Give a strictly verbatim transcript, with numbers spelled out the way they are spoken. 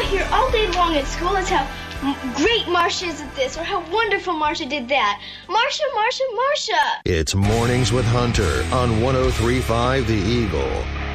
hear all day long at school is how m- great Marcia is at this or how wonderful Marcia did that. Marcia, Marcia, Marcia. It's Mornings with Hunter on one oh three point five The Eagle.